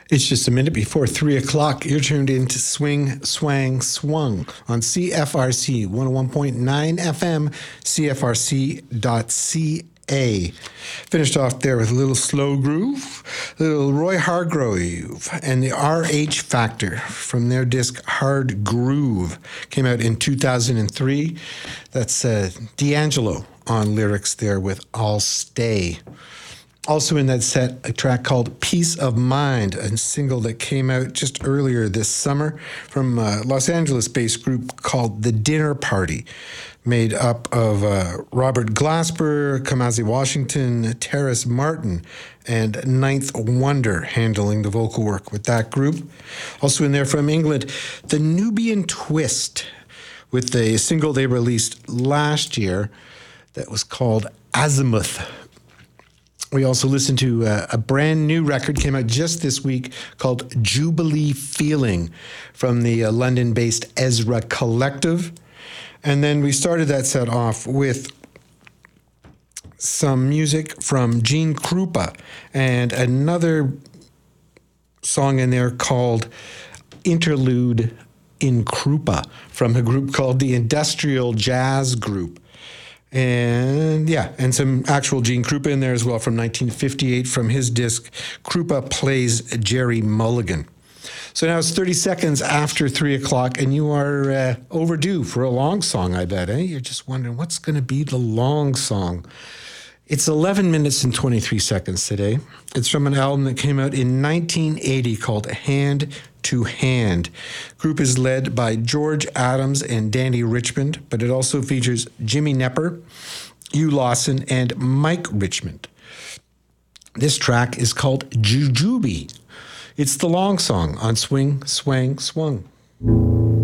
It's just a minute before 3 o'clock. You're tuned in to Swing, Swang, Swung on CFRC 101.9 FM, CFRC.ca. Finished off there with a little slow groove, a little Roy Hargrove and the RH Factor from their disc Hard Groove. Came out in 2003. That's D'Angelo on lyrics there with I'll Stay. Also in that set, a track called Peace of Mind, a single that came out just earlier this summer from a Los Angeles-based group called The Dinner Party, made up of Robert Glasper, Kamasi Washington, Terrace Martin, and Ninth Wonder handling the vocal work with that group. Also in there from England, The Nubian Twist, with a single they released last year that was called Azimuth. We also listened to a brand new record, came out just this week, called Jubilee Feeling from the London-based Ezra Collective. And then we started that set off with some music from Gene Krupa and another song in there called Interlude in Krupa from a group called the Industrial Jazz Group. And some actual Gene Krupa in there as well from 1958 from his disc Krupa Plays Jerry Mulligan. So now it's 30 seconds after 3 o'clock and you are overdue for a long song, I bet, eh? You're just wondering what's going to be the long song. It's 11 minutes and 23 seconds today. It's from an album that came out in 1980 called Hand to Hand. Group is led by George Adams and Danny Richmond, but it also features Jimmy Knepper, Hugh Lawson, and Mike Richmond. This track is called Jujubee. It's the long song on Swing, Swang, Swung.